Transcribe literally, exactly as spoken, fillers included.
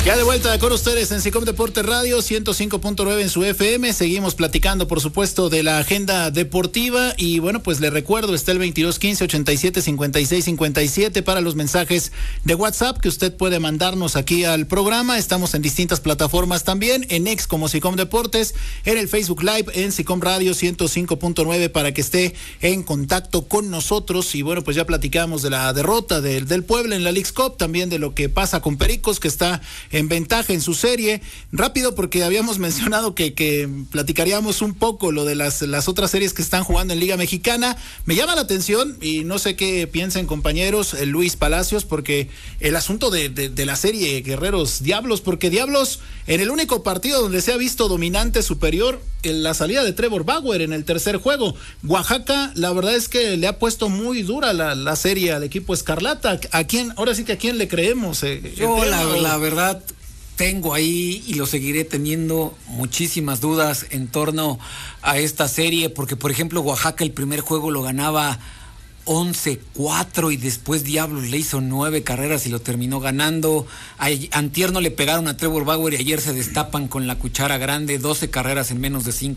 Ya de vuelta con ustedes en SICOM Deporte Radio ciento cinco punto nueve en su F M. Seguimos platicando, por supuesto, de la agenda deportiva. Y bueno, pues le recuerdo, está el veintidós quince ochenta y siete cincuenta y seis cincuenta y siete para los mensajes de WhatsApp que usted puede mandarnos aquí al programa. Estamos en distintas plataformas también, en X como SICOM Deportes, en el Facebook Live, en SICOM Radio ciento cinco punto nueve para que esté en contacto con nosotros. Y bueno, pues ya platicamos de la derrota del, del Puebla en la Leagues Cup, también de lo que pasa con Pericos, que está en ventaja en su serie. Rápido, porque habíamos mencionado que, que platicaríamos un poco lo de las, las otras series que están jugando en Liga Mexicana. Me llama la atención, y no sé qué piensen, compañeros, eh, Luis Palacios, porque el asunto de, de, de la serie Guerreros Diablos, porque Diablos, en el único partido donde se ha visto dominante superior, en la salida de Trevor Bauer en el tercer juego. Oaxaca, la verdad es que le ha puesto muy dura la, la serie al equipo Escarlata. ¿A quién, ahora sí que a quién le creemos? Eh, Yo la, la verdad tengo ahí y lo seguiré teniendo muchísimas dudas en torno a esta serie, porque por ejemplo Oaxaca el primer juego lo ganaba once cuatro y después Diablos le hizo nueve carreras y lo terminó ganando. A antier no le pegaron a Trevor Bauer y ayer se destapan con la cuchara grande, doce carreras en menos de cinco